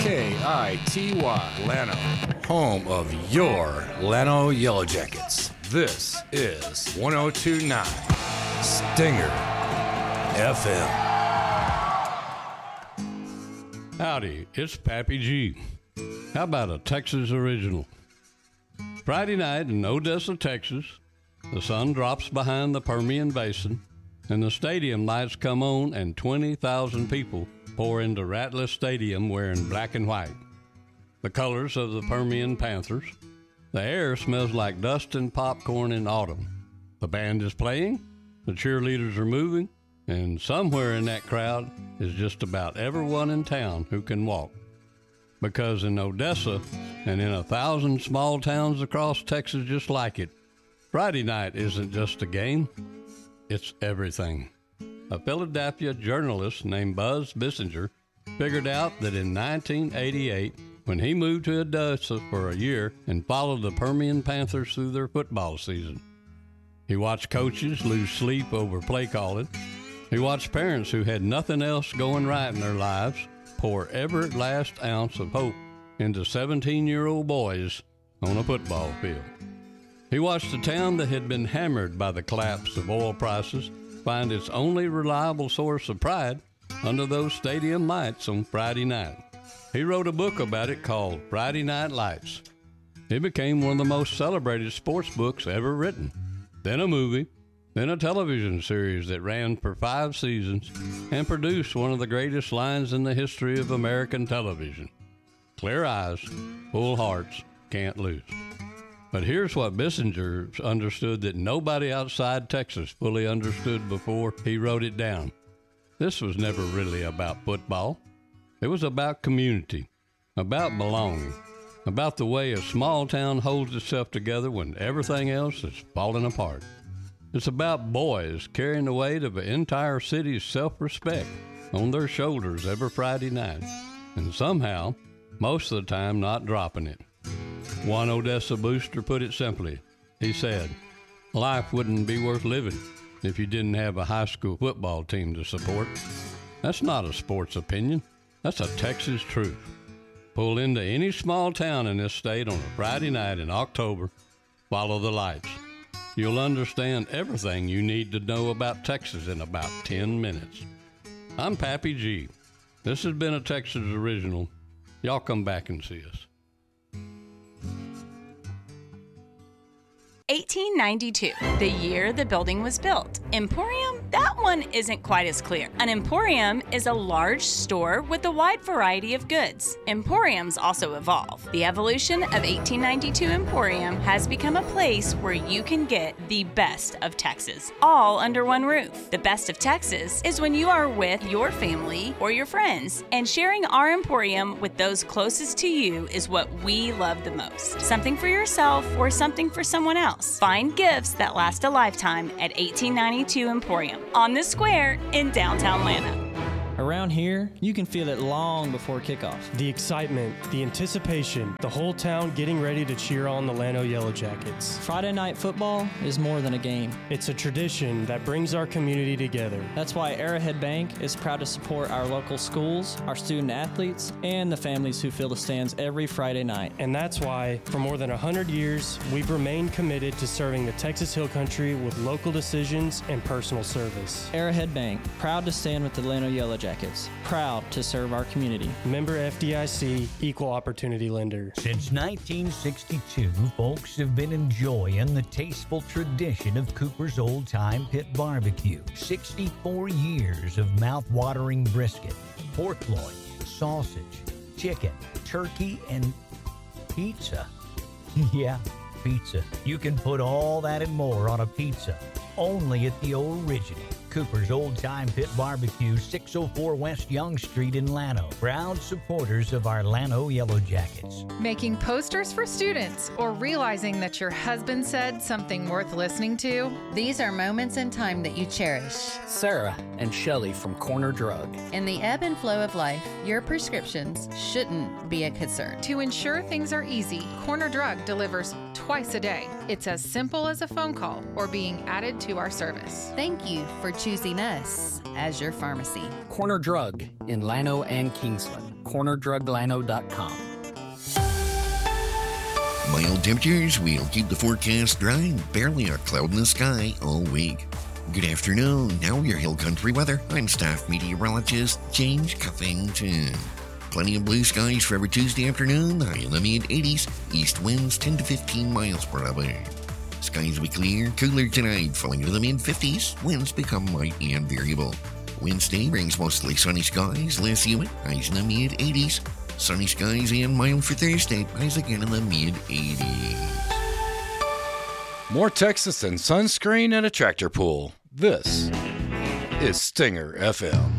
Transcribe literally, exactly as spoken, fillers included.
K I T Y, Llano, home of your Llano Yellow Jackets. This is one oh two point nine Stinger F M. Howdy, it's Pappy G. How about a Texas original? Friday night in Odessa, Texas, the sun drops behind the Permian Basin, and the stadium lights come on, and twenty thousand people pour into Ratliff Stadium wearing black and white, the colors of the Permian Panthers. The air smells like dust and popcorn in autumn. The band is playing, the cheerleaders are moving, and somewhere in that crowd is just about everyone in town who can walk. Because in Odessa and in a thousand small towns across Texas just like it, Friday night isn't just a game, it's everything. A Philadelphia journalist named Buzz Bissinger figured out that in nineteen eighty-eight, when he moved to Odessa for a year and followed the Permian Panthers through their football season, he watched coaches lose sleep over play calling. He watched parents who had nothing else going right in their lives pour every last ounce of hope into seventeen-year-old boys on a football field. He watched a town that had been hammered by the collapse of oil prices find its only reliable source of pride under those stadium lights on Friday night. He wrote a book about it called Friday Night Lights. It became one of the most celebrated sports books ever written. Then a movie, then a television series that ran for five seasons and produced one of the greatest lines in the history of American television: clear eyes, full hearts, can't lose. But here's what Bissinger understood that nobody outside Texas fully understood before he wrote it down. This was never really about football. It was about community, about belonging, about the way a small town holds itself together when everything else is falling apart. It's about boys carrying the weight of an entire city's self-respect on their shoulders every Friday night, and somehow, most of the time, not dropping it. One Odessa booster put it simply. He said, "Life wouldn't be worth living if you didn't have a high school football team to support." That's not a sports opinion. That's a Texas truth. Pull into any small town in this state on a Friday night in October. Follow the lights. You'll understand everything you need to know about Texas in about ten minutes. I'm Pappy G. This has been a Texas original. Y'all come back and see us. eighteen ninety-two, the year the building was built. Emporium? That one isn't quite as clear. An emporium is a large store with a wide variety of goods. Emporiums also evolve. The evolution of eighteen ninety-two Emporium has become a place where you can get the best of Texas, all under one roof. The best of Texas is when you are with your family or your friends, and sharing our Emporium with those closest to you is what we love the most. Something for yourself or something for someone else. Find gifts that last a lifetime at eighteen ninety-two Emporium on the square in downtown Llano. Around here, you can feel it long before kickoff. The excitement, the anticipation, the whole town getting ready to cheer on the Llano Yellow Jackets. Friday night football is more than a game. It's a tradition that brings our community together. That's why Arrowhead Bank is proud to support our local schools, our student athletes, and the families who fill the stands every Friday night. And that's why, for more than one hundred years, we've remained committed to serving the Texas Hill Country with local decisions and personal service. Arrowhead Bank, proud to stand with the Llano Yellow Jackets, proud to serve our community. Member F D I C, Equal Opportunity Lender. Since nineteen sixty-two, folks have been enjoying the tasteful tradition of Cooper's Old Time Pit Barbecue. sixty-four years of mouth-watering brisket, pork loin, sausage, chicken, turkey, and pizza. Yeah, pizza. You can put all that and more on a pizza, only at the original Cooper's Old Time Pit Barbecue, six oh four West Young Street in Llano. Proud supporters of our Llano Yellow Jackets. Making posters for students or realizing that your husband said something worth listening to? These are moments in time that you cherish. Sarah and Shelley from Corner Drug. In the ebb and flow of life, your prescriptions shouldn't be a concern. To ensure things are easy, Corner Drug delivers twice a day. It's as simple as a phone call or being added to our service. Thank you for choosing us as your pharmacy. Corner Drug in Llano and Kingsland. corner drug lano dot com. Mild temperatures will keep the forecast dry, barely a cloud in the sky all week. Good afternoon. Now your Hill Country weather. I'm staff meteorologist James Cuffington. Plenty of blue skies for every Tuesday afternoon, high in the mid eighties. East winds ten to fifteen miles per hour. Skies will be clear, cooler tonight, falling to the mid fifties. Winds become light and variable. Wednesday brings mostly sunny skies, less humid, highs in the mid eighties. Sunny skies and mild for Thursday, highs again in the mid eighties. More Texas than sunscreen and a tractor pull. This is Stinger F M.